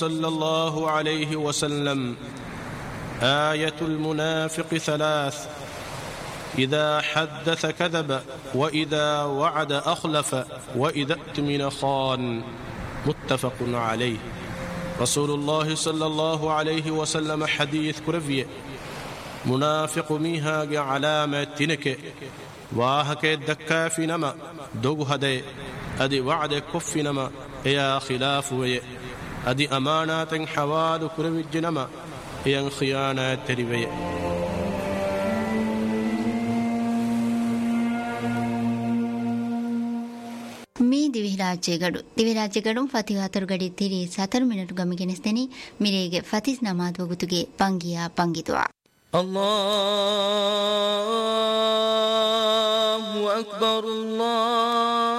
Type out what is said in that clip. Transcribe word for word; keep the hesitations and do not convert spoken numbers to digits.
صلى الله عليه وسلم: آية المنافق ثلاث: إذا حدث كذب، وإذا وعد أخلف، وإذا اؤتمن خان. متفق عليه. رسول الله صلى الله عليه وسلم حديث كرفية منافق ميها علامة تنك واهك الدكا في نما دوغ هدي أدي وعد كف نما يا خلاف وي أدي أمانات حوال كرفي جنما ين خيانات تربية. මේ දිවි රාජ්‍යගඩු දිවි රාජ්‍යගඩුම් ෆතිහාතර ගඩි තිරි සතර මිනිටු ගමිගෙනස්තනි මිරේගේ ෆතිස් නමාත් වගුතුගේ පංගියා පංගිතුවා. الله أكبر الله